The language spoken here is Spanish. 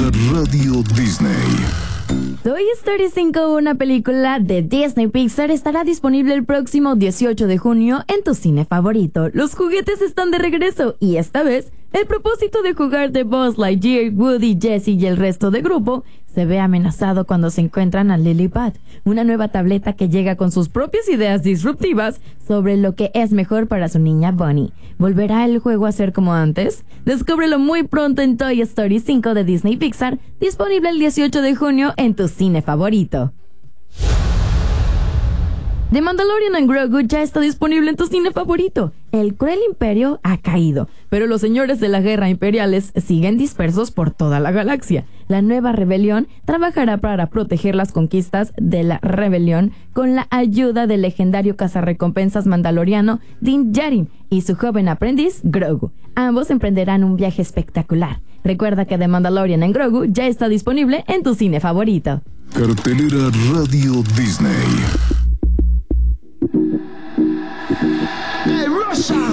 Cartelera Radio Disney. Toy Story 5, una película de Disney Pixar, estará disponible el próximo 18 de junio en tu cine favorito. Los juguetes están de regreso y esta vez el propósito de jugar de Buzz Lightyear, Woody, Jessie y el resto del grupo se ve amenazado cuando se encuentran a Lilliput, una nueva tableta que llega con sus propias ideas disruptivas sobre lo que es mejor para su niña Bunny. ¿Volverá el juego a ser como antes? Descúbrelo muy pronto en Toy Story 5 de Disney Pixar, disponible el 18 de junio en tu cine favorito. The Mandalorian and Grogu ya está disponible en tu cine favorito. El cruel imperio ha caído, pero los señores de la guerra imperiales siguen dispersos por toda la galaxia. La nueva rebelión trabajará para proteger las conquistas de la rebelión con la ayuda del legendario cazarrecompensas mandaloriano Din Djarin y su joven aprendiz Grogu. Ambos emprenderán un viaje espectacular. Recuerda que The Mandalorian and Grogu ya está disponible en tu cine favorito. Cartelera Radio Disney. Hey, Russia!